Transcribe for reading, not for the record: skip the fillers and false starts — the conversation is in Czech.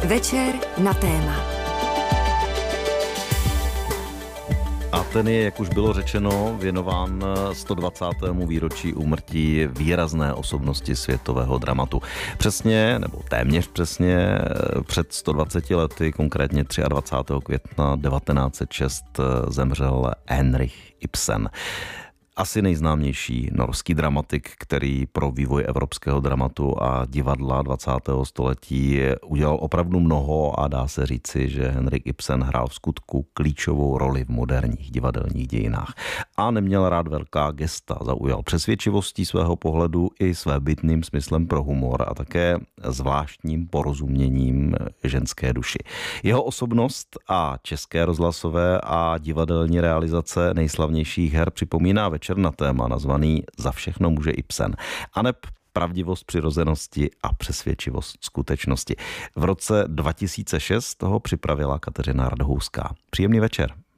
Večer na téma. A ten je, jak už bylo řečeno, věnován 120. výročí úmrtí výrazné osobnosti světového dramatu. Přesně, nebo téměř přesně, před 120 lety, konkrétně 23. května 1906, zemřel Henrik Ibsen. Asi nejznámější norský dramatik, který pro vývoj evropského dramatu a divadla 20. století udělal opravdu mnoho a dá se říci, že Henrik Ibsen hrál v skutku klíčovou roli v moderních divadelních dějinách. A neměl rád velká gesta, zaujal přesvědčivostí svého pohledu i svébytným smyslem pro humor a také zvláštním porozuměním ženské duši. Jeho osobnost a české rozhlasové a divadelní realizace nejslavnějších her připomíná Večer na téma nazvaný Za všechno může Ibsen, aneb pravdivost přirozenosti a přesvědčivost skutečnosti. V roce 2006 toho připravila Kateřina Radhouská. Příjemný večer.